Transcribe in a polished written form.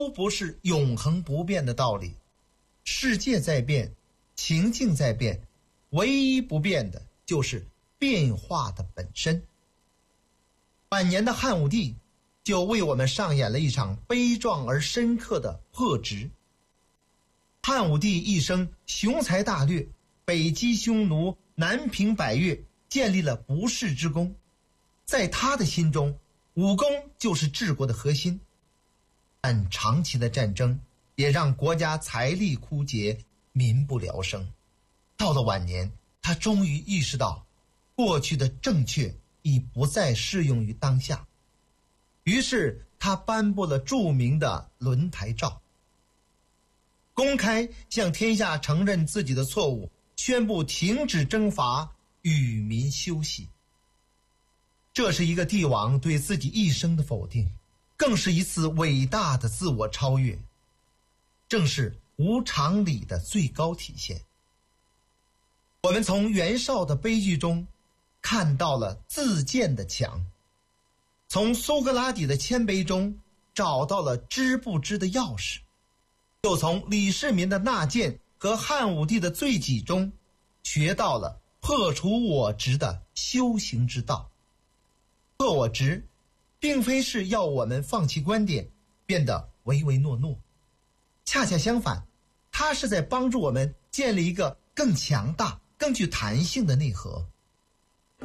都不是永恒不变的道理。世界在变，情境在变，唯一不变的就是变化的本身。晚年的汉武帝就为我们上演了一场悲壮而深刻的破执。汉武帝一生雄才大略，北击匈奴，南平百越，建立了不世之功。在他的心中，武功就是治国的核心。但长期的战争也让国家财力枯竭，民不聊生。到了晚年，他终于意识到过去的正确已不再适用于当下，于是他颁布了著名的轮台诏，公开向天下承认自己的错误，宣布停止征伐，与民休息。这是一个帝王对自己一生的否定，更是一次伟大的自我超越，正是无常理的最高体现。我们从袁绍的悲剧中看到了自见的强，从苏格拉底的谦卑中找到了知不知的钥匙，又从李世民的纳谏和汉武帝的罪己中学到了破除我执的修行之道。破我执并非是要我们放弃观点，变得唯唯诺诺，恰恰相反，它是在帮助我们建立一个更强大、更具弹性的内核。